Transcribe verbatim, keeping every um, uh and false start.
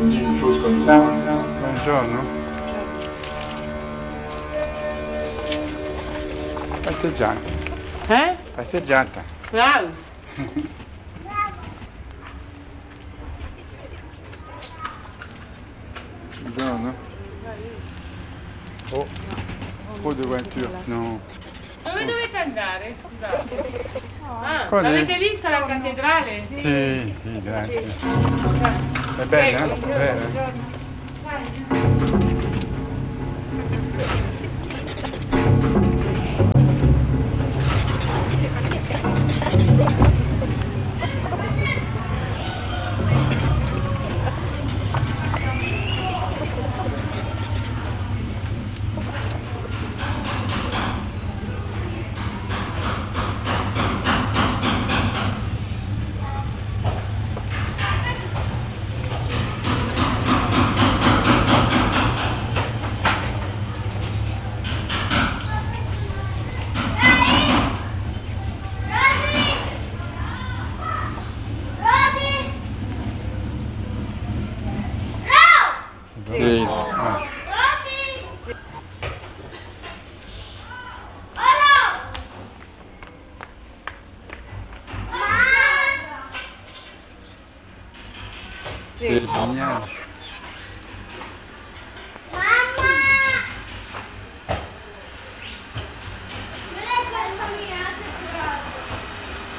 Buongiorno. Passeggiata. Eh? Passeggiata. Bravo. Buongiorno. Oh, po' di voiture. No. Dove dovete andare? Scusate. Ah, Qual è? l'avete vista la cattedrale? Sì, sì, grazie. È bella, eh? Bella. Sì. Ah. Sì, geniale.